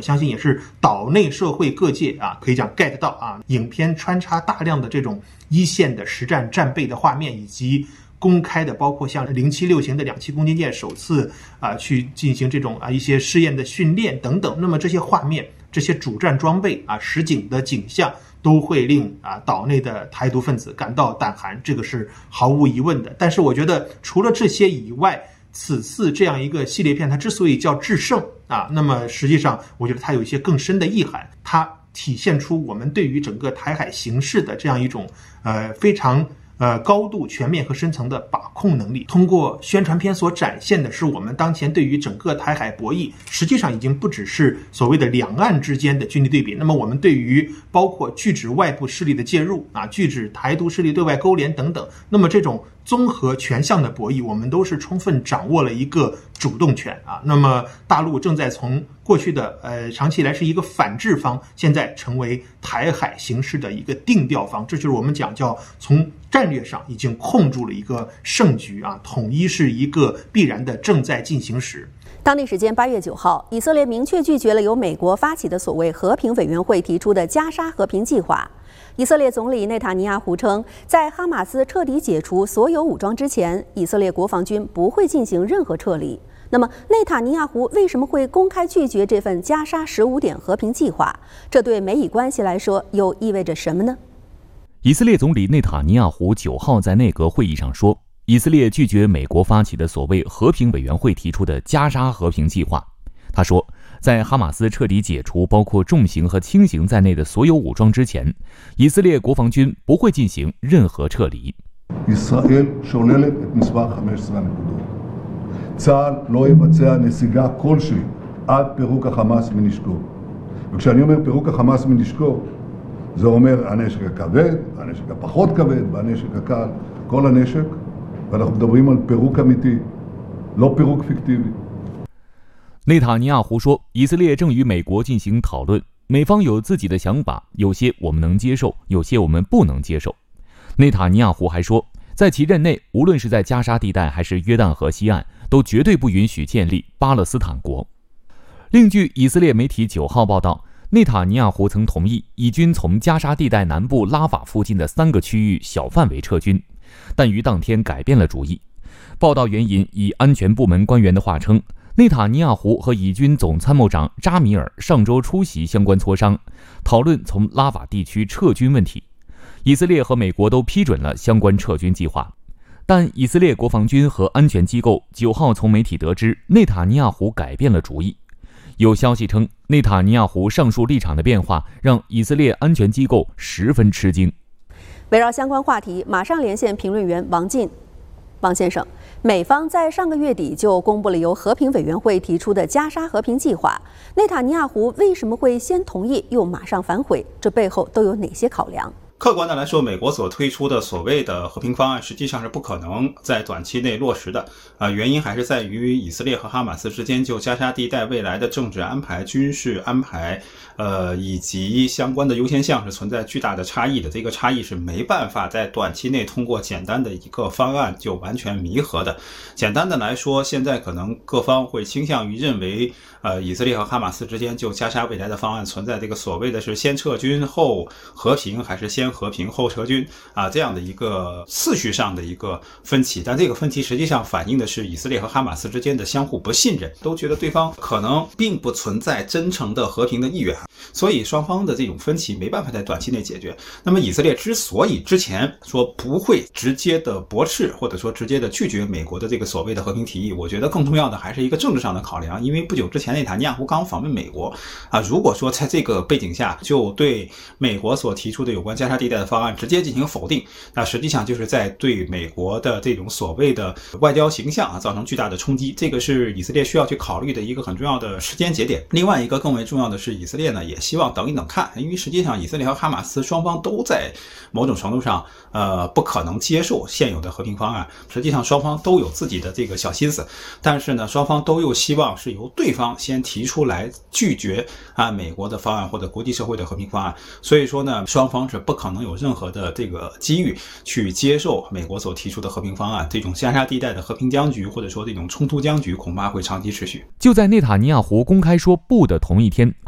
我相信也是岛内社会各界可以讲 get 到影片穿插大量的这种一线的实战战备的画面，以及公开的包括像076型的2栖攻击舰首次去进行这种一些试验的训练等等。那么这些画面、这些主战装备实景的景象都会令岛内的台独分子感到胆寒，这个是毫无疑问的。但是我觉得除了这些以外，此次这样一个系列片它之所以叫制胜那么实际上我觉得它有一些更深的意涵，它体现出我们对于整个台海形势的这样一种非常高度全面和深层的把控能力。通过宣传片所展现的是我们当前对于整个台海博弈，实际上已经不只是所谓的两岸之间的军力对比，那么我们对于包括拒止外部势力的介入拒止台独势力对外勾连等等，那么这种综合全向的博弈，我们都是充分掌握了一个主动权那么大陆正在从过去的长期以来是一个反制方，现在成为台海形势的一个定调方，这就是我们讲叫从战略上已经控住了一个胜局统一是一个必然的正在进行时。 当地时间8月9号，以色列明确拒绝了由美国发起的所谓和平委员会提出的加沙和平计划。以色列总理内塔尼亚胡称，在哈马斯彻底解除所有武装之前，以色列国防军不会进行任何撤离。那么，内塔尼亚胡为什么会公开拒绝这份加沙15点和平计划？这对美以关系来说又意味着什么呢？ 以色列总理内塔尼亚胡9号在内阁会议上说，以色列拒绝美国发起的所谓和平委员会提出的加沙和平计划。他说，在哈马斯彻底解除包括重型和轻型在内的所有武装之前，以色列国防军不会进行任何撤离。 ישראל שוללת את מספר 15 הנקודות. צה"ל לא יבצע נסיגה כלשהי עד פירוק החמאס מנשקו. וכשאני אומר פירוק החמאס מנשקו, זה אומר הנשק הכבד, הנשק הפחות כבד, והנשק הקל, כל הנשק, ואנחנו מדברים על פירוק אמיתי, לא פירוק פיקטיבי. 内塔尼亚胡说，以色列正与美国进行讨论，美方有自己的想法，有些我们能接受，有些我们不能接受。内塔尼亚胡还说，在其任内，无论是在加沙地带还是约旦河西岸，都绝对不允许建立巴勒斯坦国。另据以色列媒体9号报道，内塔尼亚胡曾同意以军从加沙地带南部拉法附近的3个区域小范围撤军，但于当天改变了主意。报道援引以安全部门官员的话称，内塔尼亚胡和以军总参谋长扎米尔上周出席相关磋商，讨论从拉法地区撤军问题。以色列和美国都批准了相关撤军计划，但以色列国防军和安全机构9号从媒体得知，内塔尼亚胡改变了主意。有消息称，内塔尼亚胡上述立场的变化让以色列安全机构十分吃惊。 围绕相关话题，马上连线评论员王进。王先生，美方在上个月底就公布了由和平委员会提出的加沙和平计划，内塔尼亚胡为什么会先同意又马上反悔？这背后都有哪些考量？ 客观的来说，美国所推出的所谓的和平方案实际上是不可能在短期内落实的原因还是在于以色列和哈马斯之间就加沙地带未来的政治安排、军事安排以及相关的优先项是存在巨大的差异的。这个差异是没办法在短期内通过简单的一个方案就完全弥合的。简单的来说，现在可能各方会倾向于认为以色列和哈马斯之间就加沙未来的方案存在这个所谓的是先撤军后和平，还是先和平后撤军这样的一个次序上的一个分歧。但这个分歧实际上反映的是以色列和哈马斯之间的相互不信任，都觉得对方可能并不存在真诚的和平的意愿，所以双方的这种分歧没办法在短期内解决。那么以色列之所以之前说不会直接的驳斥或者说直接的拒绝美国的这个所谓的和平提议，我觉得更重要的还是一个政治上的考量。因为不久之前内塔尼亚胡刚访问美国如果说在这个背景下就对美国所提出的有关加沙地带的方案直接进行否定，那实际上就是在对美国的这种所谓的外交形象造成巨大的冲击，这个是以色列需要去考虑的一个很重要的时间节点。另外一个更为重要的是，以色列呢也希望等一等看，因为实际上以色列和哈马斯双方都在某种程度上不可能接受现有的和平方案，实际上双方都有自己的这个小心思，但是呢双方都又希望是由对方先提出来拒绝美国的方案或者国际社会的和平方案，所以说呢双方是不可能有任何的这个机遇去接受美国所提出的和平方案。这种加沙地带的和平僵局或者说这种冲突僵局恐怕会长期持续。 就在内塔尼亚胡公开说不的同一天，